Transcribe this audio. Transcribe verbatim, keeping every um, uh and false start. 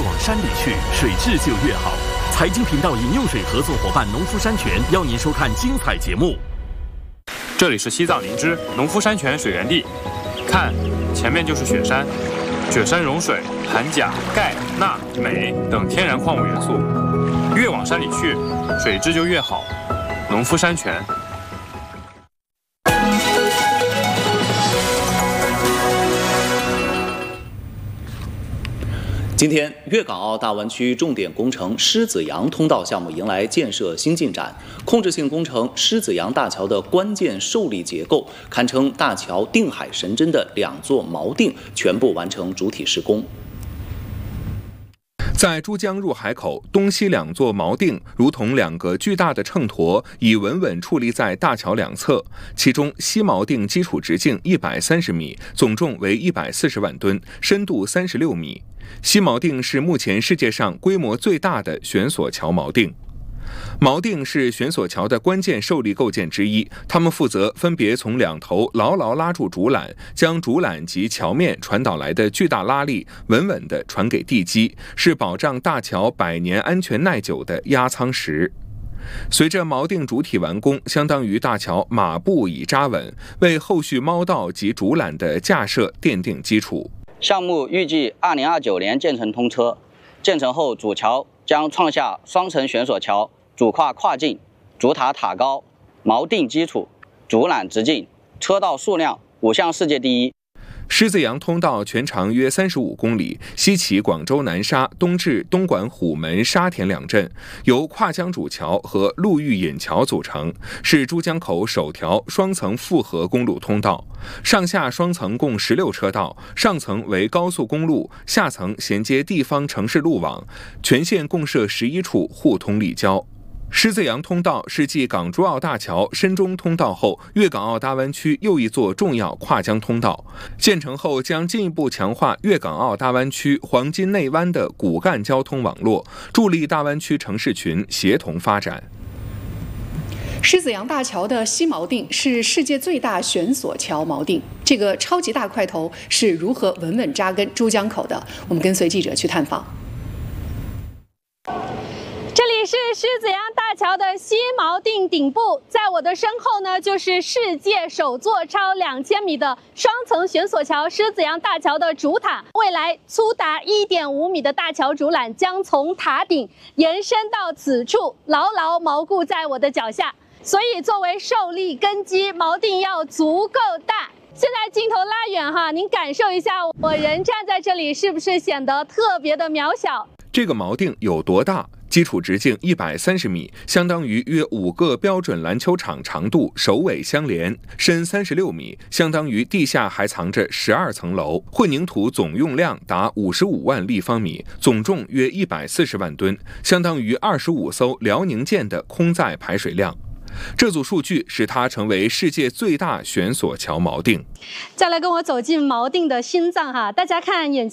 往山里去，水质就越好。财经频道饮用水合作伙伴农夫山泉邀您收看精彩节目。 这里是西藏林芝农夫山泉水源地，看，前面就是雪山，雪山融水含钾、钙、钠、镁等天然矿物元素，越往山里去，水质就越好。农夫山泉。 今天，粤港澳大湾区重点工程狮子洋通道项目迎来建设新进展。控制性工程狮子洋大桥的关键受力结构，堪称大桥定海神针的两座锚定全部完成主体施工。 在珠江入海口东西两座锚定如同两个巨大的秤砣，已稳稳矗立在大桥两侧。其中西锚定基础直径一百三十米，总重为一百四十万吨，深度三十六米。西锚定是目前世界上规模最大的悬索桥锚定。锚定是悬索桥的关键受力构件之一，它们负责分别从两头牢牢拉住竹缆，将竹缆及桥面传导来的巨大拉力稳稳地传给地基，是保障大桥百年安全耐久的压舱石。随着锚定主体完工，相当于大桥马步已扎稳，为后续锚道及竹缆的架设奠定基础。 项目预计二零二九年建成通车，建成后主桥将创下双层悬索桥、主跨跨径、主塔塔高、锚定基础、竹缆直径、车道数量五项世界第一。 狮子洋通道全长约三十五公里，西起广州南沙，东至东莞虎门、沙田两镇，由跨江主桥和陆域引桥组成，是珠江口首条双层复合公路通道。上下双层共十六车道，上层为高速公路，下层衔接地方城市路网，全线共设十一处，互通立交。狮子洋通道是继港珠澳大桥深中通道后，粤港澳大湾区又一座重要跨江通道。建成后将进一步强化粤港澳大湾区黄金内湾的骨干交通网络，助力大湾区城市群协同发展。 狮子洋大桥的西锚定是世界最大悬索桥锚定，这个超级大块头是如何稳稳扎根珠江口的？我们跟随记者去探访。 这里是狮子洋大桥的西锚定顶部，在我的身后呢，就是世界首座超两千米的双层悬索桥——狮子洋大桥的主塔。未来粗达一点五米的大桥主缆将从塔顶延伸到此处，牢牢锚固在我的脚下。所以，作为受力根基，锚定要足够大。现在镜头拉远哈，您感受一下，我人站在这里是不是显得特别的渺小？ 这个锚定有多大？基础直径一百三十米，相当于约五个标准篮球场长度，首尾相连；深三十六米，相当于地下还藏着十二层楼。混凝土总用量达五十五万立方米，总重约一百四十万吨，相当于二十五艘辽宁舰的空载排水量。这组数据使它成为世界最大悬索桥锚定。 再来跟我走进锚定的心脏哈，大家看眼